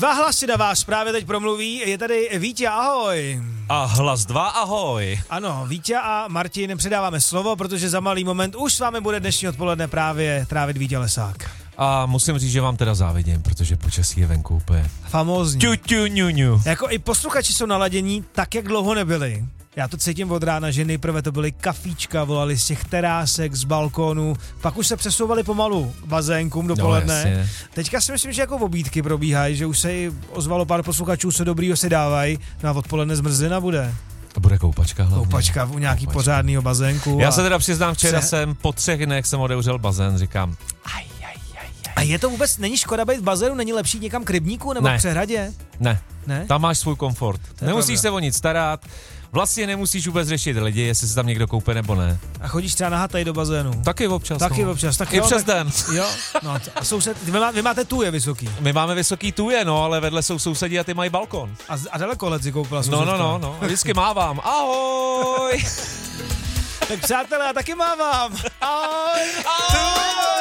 Dva hlasy na vás právě teď promluví, je tady Vítě, ahoj. A hlas 2, ahoj. Ano, Vítě a Martin, předáváme slovo, protože za malý moment už s vámi bude dnešní odpoledne právě trávit Vítě Lesák. A musím říct, že vám teda závidím, protože počasí je venku úplně Famózní. ťu. Jako i posluchači jsou naladění tak, jak dlouho nebyli. Já to cítím od rána, že nejprve to byly kafíčka, volali z těch terásek, z balkónu, pak už se přesouvali pomalu bazénkům dopoledne. No, teďka si myslím, že jako obídky probíhají, že už se ozvalo pár posluchačů, co dobrýho si dávají, no a odpoledne zmrzlina bude. A bude koupačka hlavně. Koupačka u nějaký pořádného bazénku. Já se teda přiznám, včera jsem po 3 dnech jsem odevřel bazén, říkám. A je to vůbec, není škoda být v bazénu, není lepší někam k rybníku nebo k přehradě? Ne, tam máš svůj komfort. Nemusíš se o nic starat, vlastně nemusíš vůbec řešit lidi, jestli se tam někdo koupe nebo ne. A chodíš třeba nahatej do balkónu? Taky občas. Tak I přes den. Jo, no a vy máte tuje vysoký. My máme vysoký tuje, no, ale vedle jsou sousedí a ty mají balkon. A daleko let si koupila sousedka. No. Vždycky mávám. Ahoj! Tak přátelé, já taky mávám. Ahoj!